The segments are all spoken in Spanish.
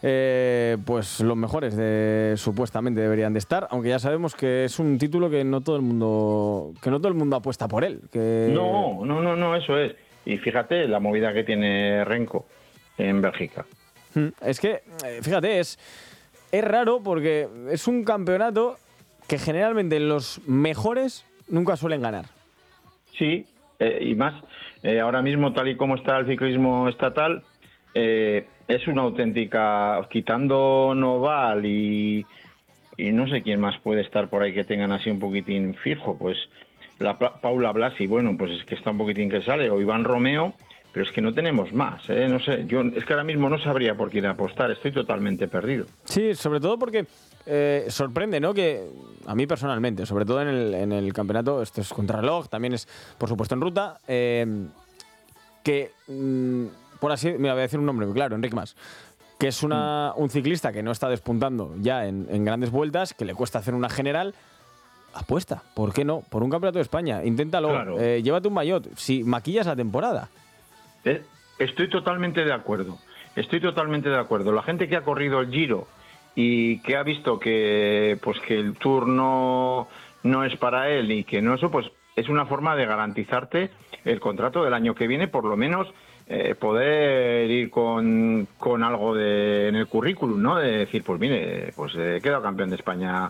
pues los mejores supuestamente deberían de estar, aunque ya sabemos que es un título que no todo el mundo apuesta por él. No, eso es. Y fíjate la movida que tiene Renko en Bélgica. Es que, fíjate, es raro porque es un campeonato que generalmente los mejores nunca suelen ganar. Sí, y más, ahora mismo tal y como está el ciclismo estatal, es una auténtica, quitando Noval y no sé quién más puede estar por ahí que tengan así un poquitín fijo, pues la Paula Blasi, bueno, pues es que está un poquitín que sale, o Iván Romeo, pero es que no tenemos más, no sé, yo es que ahora mismo no sabría por quién apostar, estoy totalmente perdido. Sí, sobre todo porque sorprende, ¿no? Que a mí personalmente, sobre todo en el campeonato, esto es contrarreloj, también es, por supuesto, en ruta, que, por así, mira, voy a decir un nombre muy claro, Enric Mas, que es un ciclista que no está despuntando ya en grandes vueltas, que le cuesta hacer una general. Apuesta, ¿por qué no? Por un campeonato de España, inténtalo, claro. Llévate un maillot, si maquillas la temporada. Estoy totalmente de acuerdo. La gente que ha corrido el Giro y que ha visto que el Tour no es para él y que no eso, pues es una forma de garantizarte el contrato del año que viene, por lo menos poder ir con algo en el currículum, ¿no? De decir, pues mire, pues he quedado campeón de España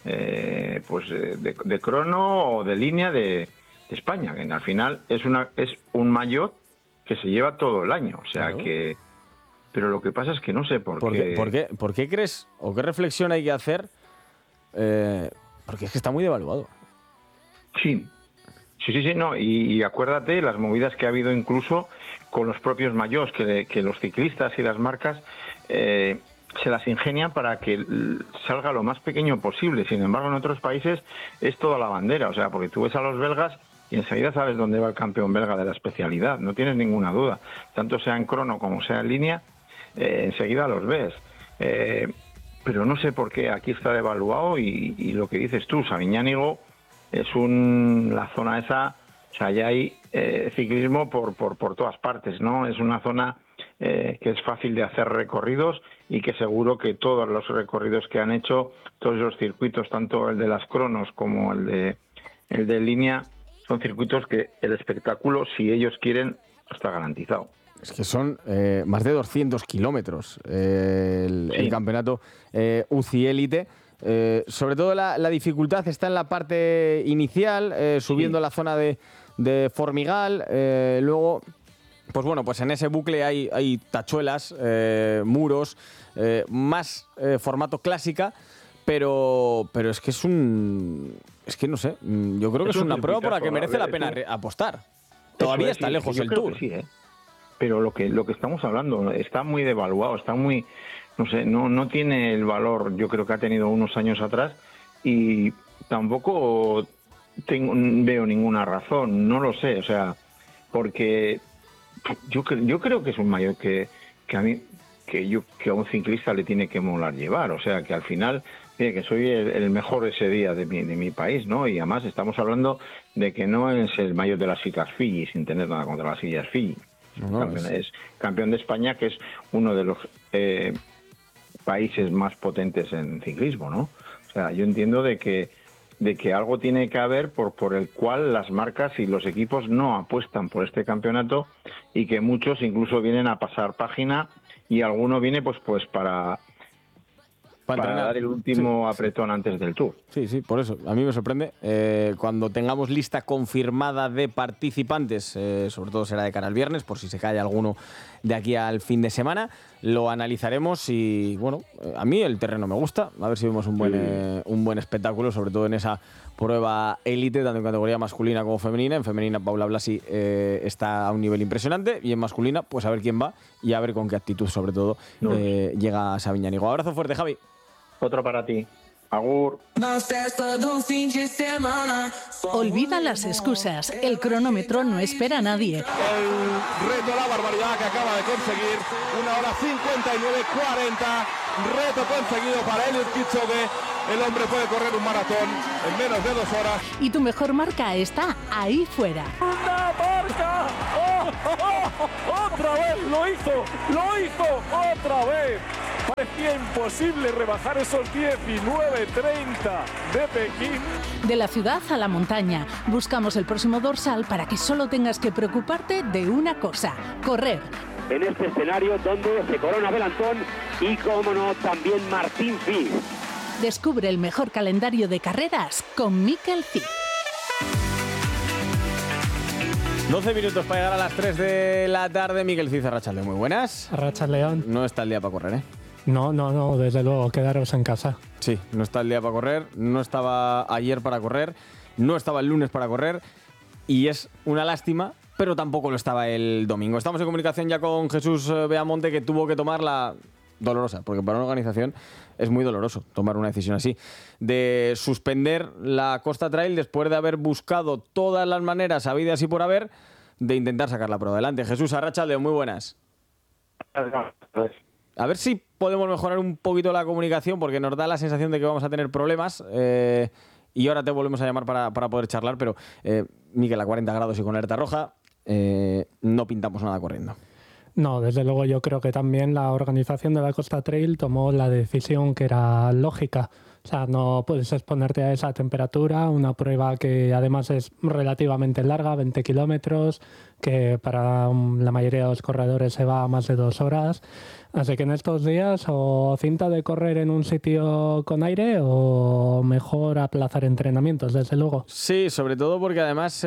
de crono o de línea de España, que al final es un maillot que se lleva todo el año, o sea, claro. Que pero lo que pasa es que no sé por qué. ¿Por qué crees o qué reflexión hay que hacer? Porque es que está muy devaluado. Sí, no, y acuérdate las movidas que ha habido incluso con los propios maillots, que los ciclistas y las marcas se las ingenian para que salga lo más pequeño posible. Sin embargo, en otros países es toda la bandera, o sea, porque tú ves a los belgas y enseguida sabes dónde va el campeón belga de la especialidad, no tienes ninguna duda. Tanto sea en crono como sea en línea, enseguida los ves. Pero no sé por qué aquí está devaluado y lo que dices tú, Sabiñánigo es la zona esa, o sea, ya hay ciclismo por todas partes, ¿no? Es una zona que es fácil de hacer recorridos y que seguro que todos los recorridos que han hecho, todos los circuitos, tanto el de las cronos como el de línea, son circuitos que el espectáculo, si ellos quieren, está garantizado. Es que son más de 200 kilómetros el campeonato UCI Elite. Sobre todo la dificultad está en la parte inicial, subiendo la zona de Formigal. Luego, pues bueno, pues en ese bucle hay tachuelas, muros, más formato clásica. Pero es que es que no sé, yo creo que es una prueba por la que merece la pena apostar. Todavía está lejos el Tour. Sí, pero lo que estamos hablando está muy devaluado, está muy, no sé, no tiene el valor, yo creo que ha tenido unos años atrás, y tampoco veo ninguna razón, no lo sé, o sea, porque yo creo que es un maillot que a un ciclista le tiene que molar llevar, o sea, que al final, que soy el mejor ese día de mi país, ¿no? Y además estamos hablando de que no es el maillot de las Islas Fiji, sin tener nada contra las Islas Fiji. Es campeón de España, que es uno de los países más potentes en ciclismo, ¿no? O sea, yo entiendo de que algo tiene que haber por el cual las marcas y los equipos no apuestan por este campeonato, y que muchos incluso vienen a pasar página y alguno viene pues para dar el último apretón antes del Tour. Sí, por eso. A mí me sorprende. Cuando tengamos lista confirmada de participantes, sobre todo será de cara al viernes, por si se cae alguno de aquí al fin de semana, lo analizaremos y, bueno, a mí el terreno me gusta. A ver si vemos un buen espectáculo, sobre todo en esa prueba élite, tanto en categoría masculina como femenina. En femenina, Paula Blasi está a un nivel impresionante, y en masculina, pues a ver quién va y a ver con qué actitud, sobre todo, llega a Sabiñánigo. Abrazo fuerte, Javi. Otro para ti. Agur. Olvida las excusas. El cronómetro no espera a nadie. El reto, la barbaridad que acaba de conseguir. 1 hora 59:40. Reto conseguido para Eliud Kipchoge. El hombre puede correr un maratón en menos de 2 horas. Y tu mejor marca está ahí fuera. ¡Una marca! ¡Oh! ¡Otra vez! ¡Lo hizo! ¡Otra vez! sería imposible rebajar esos 19:30 de Pekín. De la ciudad a la montaña, buscamos el próximo dorsal para que solo tengas que preocuparte de una cosa: correr. En este escenario donde se corona Belantón y, como no, también Martín Fis. Descubre el mejor calendario de carreras con Mikel Cid. 12 minutos para llegar a las 3 de la tarde. Mikel Cid, Arratsalde, muy buenas. Arratsaldeón. No está el día para correr, ¿eh? No, desde luego, quedaros en casa. Sí, no está el día para correr, no estaba ayer para correr, no estaba el lunes para correr y es una lástima, pero tampoco lo estaba el domingo. Estamos en comunicación ya con Jesús Beamonte, que tuvo que tomar la dolorosa, porque para una organización es muy doloroso tomar una decisión así, de suspender la Costa Trail después de haber buscado todas las maneras habidas y por haber de intentar sacarla por adelante. Jesús, Arratsalde, muy buenas. A ver si podemos mejorar un poquito la comunicación, porque nos da la sensación de que vamos a tener problemas y ahora te volvemos a llamar para poder charlar, pero Mikel, a 40 grados y con alerta roja, no pintamos nada corriendo. No, desde luego yo creo que también la organización de la Costa Trail tomó la decisión que era lógica. O sea, no puedes exponerte a esa temperatura, una prueba que además es relativamente larga, 20 kilómetros, que para la mayoría de los corredores se va a más de 2 horas. Así que en estos días o cinta de correr en un sitio con aire o mejor aplazar entrenamientos, desde luego. Sí, sobre todo porque además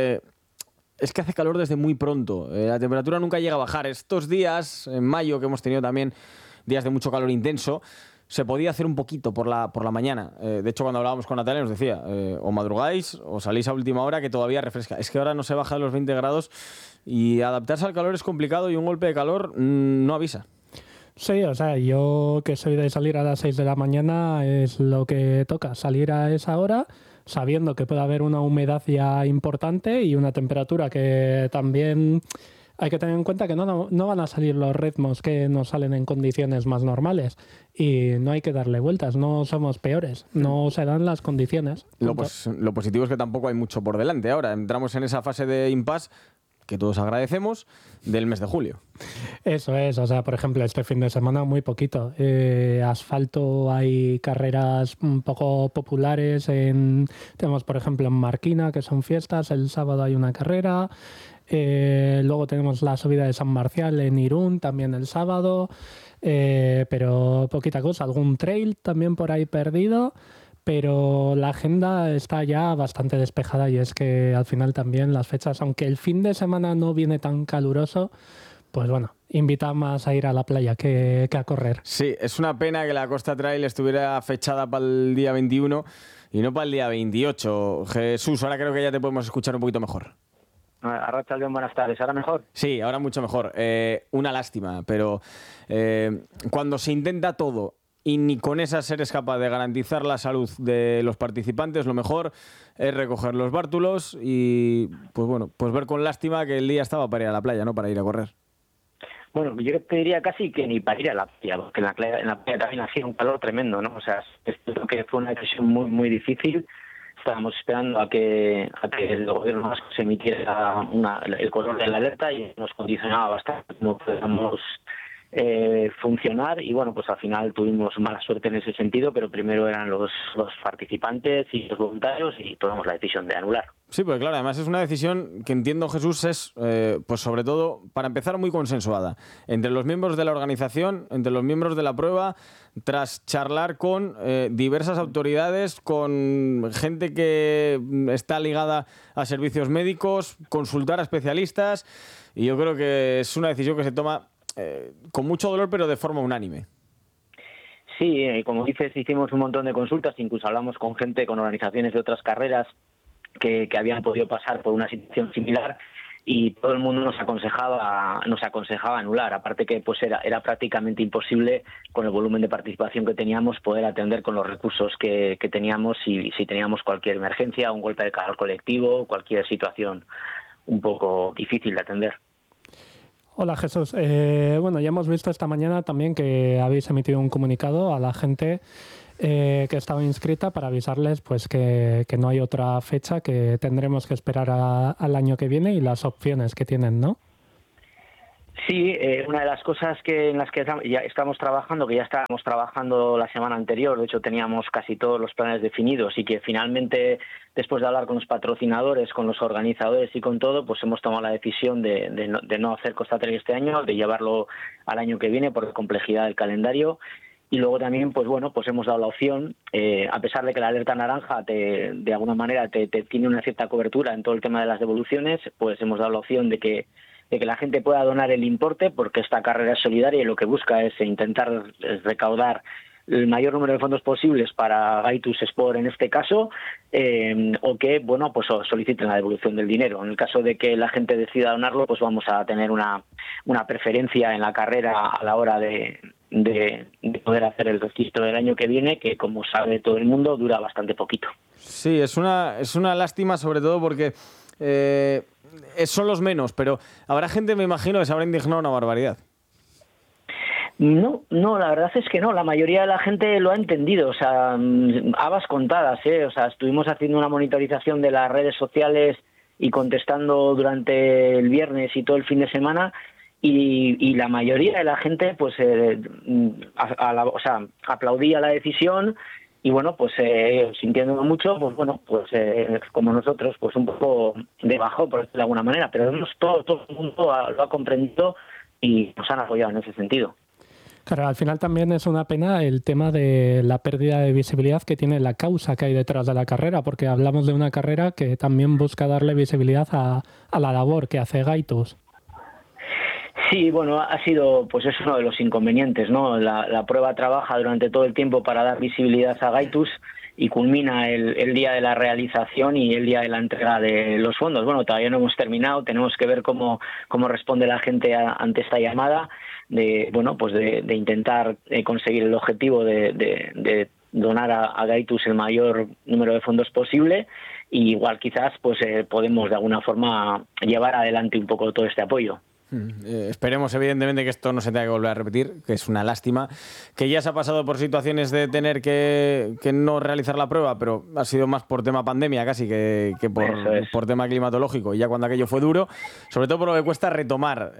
es que hace calor desde muy pronto. La temperatura nunca llega a bajar. Estos días, en mayo, que hemos tenido también días de mucho calor intenso, se podía hacer un poquito por la mañana. De hecho, cuando hablábamos con Natalia nos decía, o madrugáis o salís a última hora, que todavía refresca. Es que ahora no se baja de los 20 grados y adaptarse al calor es complicado y un golpe de calor no avisa. Sí, o sea, yo que soy de salir a las 6 de la mañana es lo que toca, salir a esa hora, sabiendo que puede haber una humedad ya importante y una temperatura que también hay que tener en cuenta que no van a salir los ritmos que nos salen en condiciones más normales y no hay que darle vueltas, no somos peores, no se dan las condiciones. Lo positivo es que tampoco hay mucho por delante. Ahora entramos en esa fase de impasse que todos agradecemos del mes de julio. Eso es, o sea, por ejemplo, este fin de semana muy poquito. Asfalto, hay carreras un poco populares. Tenemos, por ejemplo, en Marquina, que son fiestas, el sábado hay una carrera. Luego tenemos la subida de San Marcial en Irún, también el sábado. Pero poquita cosa, algún trail también por ahí perdido. Pero la agenda está ya bastante despejada y es que al final también las fechas, aunque el fin de semana no viene tan caluroso, pues bueno, invita más a ir a la playa que a correr. Sí, es una pena que la Costa Trail estuviera fechada para el día 21 y no para el día 28. Jesús, ahora creo que ya te podemos escuchar un poquito mejor. Arratsaldeón, buenas tardes. ¿Ahora mejor? Sí, ahora mucho mejor. Una lástima, pero cuando se intenta todo y ni con esa eres capaz de garantizar la salud de los participantes, lo mejor es recoger los bártulos y pues bueno, pues ver con lástima que el día estaba para ir a la playa, no para ir a correr. Bueno, yo te diría casi que ni para ir a la playa, porque en la playa también hacía un calor tremendo, ¿no? O sea, creo que fue una decisión muy, muy difícil. Estábamos esperando a que el gobierno vasco se emitiera el color de la alerta y nos condicionaba bastante cómo podíamos funcionar y bueno, pues al final tuvimos mala suerte en ese sentido, pero primero eran los participantes y los voluntarios y tomamos la decisión de anular. Sí, pues claro, además es una decisión que entiendo, Jesús, es pues sobre todo, para empezar, muy consensuada entre los miembros de la organización, entre los miembros de la prueba, tras charlar con diversas autoridades, con gente que está ligada a servicios médicos, consultar a especialistas, y yo creo que es una decisión que se toma con mucho dolor, pero de forma unánime. Sí, como dices, hicimos un montón de consultas, incluso hablamos con gente, con organizaciones de otras carreras que habían podido pasar por una situación similar y todo el mundo nos aconsejaba anular, aparte que pues era prácticamente imposible con el volumen de participación que teníamos poder atender con los recursos que teníamos si teníamos cualquier emergencia, un golpe de calor colectivo, cualquier situación un poco difícil de atender. Hola Jesús, bueno, ya hemos visto esta mañana también que habéis emitido un comunicado a la gente que estaba inscrita para avisarles pues que no hay otra fecha, que tendremos que esperar al año que viene y las opciones que tienen, ¿no? Sí, una de las cosas en las que ya estamos trabajando, que ya estábamos trabajando la semana anterior, de hecho teníamos casi todos los planes definidos y que finalmente, después de hablar con los patrocinadores, con los organizadores y con todo, pues hemos tomado la decisión de no hacer Costa Trail este año, de llevarlo al año que viene por la complejidad del calendario. Y luego también, pues bueno, pues hemos dado la opción, a pesar de que la alerta naranja de alguna manera te tiene una cierta cobertura en todo el tema de las devoluciones, pues hemos dado la opción de que la gente pueda donar el importe, porque esta carrera es solidaria y lo que busca es intentar recaudar el mayor número de fondos posibles para Gaitus Sport en este caso, o que, bueno, pues soliciten la devolución del dinero. En el caso de que la gente decida donarlo, pues vamos a tener una preferencia en la carrera a la hora de poder hacer el registro del año que viene, que, como sabe todo el mundo, dura bastante poquito. Sí, es una lástima, sobre todo porque son los menos, pero habrá gente, me imagino, que se habrá indignado una barbaridad. No, la verdad es que no. La mayoría de la gente lo ha entendido. O sea, habas contadas, ¿eh? O sea, estuvimos haciendo una monitorización de las redes sociales y contestando durante el viernes y todo el fin de semana, y la mayoría de la gente, pues, aplaudía la decisión. Y bueno, pues sintiéndolo mucho, pues bueno, pues como nosotros, pues un poco de bajón, por decirlo de alguna manera, pero todo el mundo lo ha comprendido y nos han apoyado en ese sentido. Claro, al final también es una pena el tema de la pérdida de visibilidad que tiene la causa que hay detrás de la carrera, porque hablamos de una carrera que también busca darle visibilidad a la labor que hace Gaitus. Sí, bueno, ha sido, pues es uno de los inconvenientes, ¿no? La prueba trabaja durante todo el tiempo para dar visibilidad a Gaitus y culmina el día de la realización y el día de la entrega de los fondos. Bueno, todavía no hemos terminado, tenemos que ver cómo responde la gente ante esta llamada de intentar conseguir el objetivo de donar a Gaitus el mayor número de fondos posible, y igual quizás pues podemos de alguna forma llevar adelante un poco todo este apoyo. Esperemos, evidentemente, que esto no se tenga que volver a repetir, que es una lástima, que ya se ha pasado por situaciones de tener que no realizar la prueba, pero ha sido más por tema pandemia casi que por tema climatológico, y ya cuando aquello fue duro, sobre todo por lo que cuesta retomar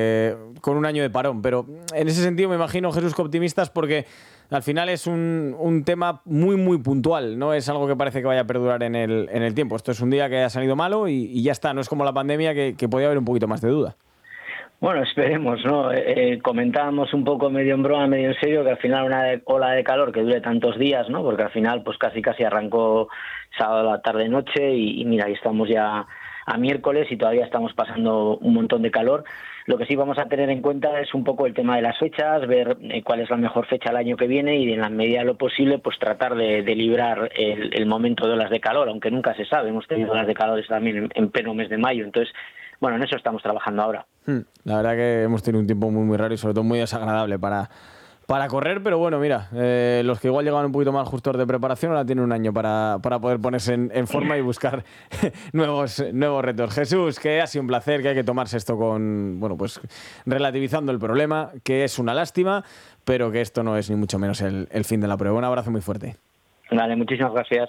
con un año de parón. Pero en ese sentido me imagino, Jesús, que optimistas, porque al final es un tema muy, muy puntual, no es algo que parece que vaya a perdurar en el tiempo. Esto es un día que ha salido malo y ya está, no es como la pandemia que podía haber un poquito más de duda. Bueno, esperemos, ¿no? Comentábamos un poco medio en broma, medio en serio, que al final una ola de calor que dure tantos días, ¿no? Porque al final pues casi arrancó sábado a la tarde-noche y mira, ahí estamos ya a miércoles y todavía estamos pasando un montón de calor. Lo que sí vamos a tener en cuenta es un poco el tema de las fechas, ver cuál es la mejor fecha el año que viene y en la medida de lo posible pues tratar de librar el momento de olas de calor, aunque nunca se sabe. Hemos tenido olas de calor también en pleno mes de mayo, entonces bueno, en eso estamos trabajando ahora. La verdad que hemos tenido un tiempo muy, muy raro y sobre todo muy desagradable para correr, pero bueno, mira, los que igual llegaban un poquito más justos de preparación ahora tienen un año para poder ponerse en forma y buscar nuevos retos. Jesús, que ha sido un placer, que hay que tomarse esto con, bueno, pues relativizando el problema, que es una lástima, pero que esto no es ni mucho menos el fin de la prueba. Un abrazo muy fuerte. Vale, muchísimas gracias.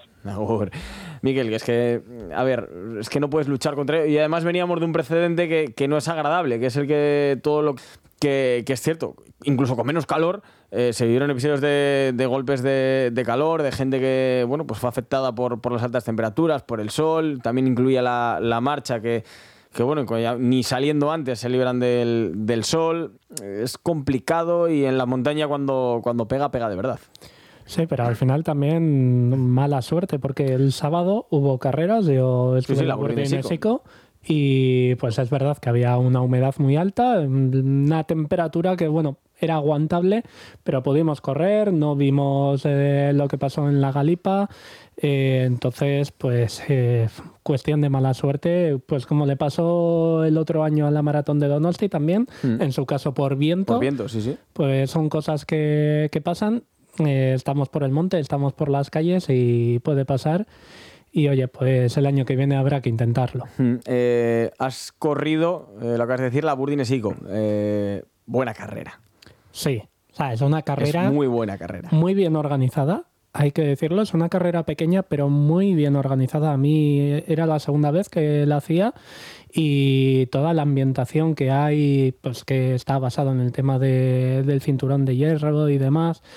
Miquel, que es que, a ver, es que no puedes luchar contra ello. Y además veníamos de un precedente que no es agradable, que es el que todo lo que es cierto, incluso con menos calor, se vivieron episodios de golpes de calor, de gente que, bueno, pues fue afectada por las altas temperaturas, por el sol. También incluía la marcha que bueno, ni saliendo antes se libran del sol. Es complicado y en la montaña cuando pega de verdad. Sí, pero al final también mala suerte, porque el sábado hubo carreras, yo estuve en la Burdine Sico, y pues es verdad que había una humedad muy alta, una temperatura que, bueno, era aguantable, pero pudimos correr, no vimos lo que pasó en la Galipa, entonces, pues, cuestión de mala suerte, pues como le pasó el otro año a la maratón de Donosti también, en su caso por viento. Por viento, sí. Pues son cosas que pasan. Estamos por el monte, estamos por las calles y puede pasar. Y oye, pues el año que viene habrá que intentarlo. Has corrido, lo acabas de decir, la Burdine Sico. Buena carrera. Sí, o sea, es una carrera... Es muy buena carrera. Muy bien organizada. hay que decirlo, es una carrera pequeña pero muy bien organizada. A mí era la segunda vez que la hacía y toda la ambientación que hay, pues que está basado en el tema del cinturón de hierro y demás,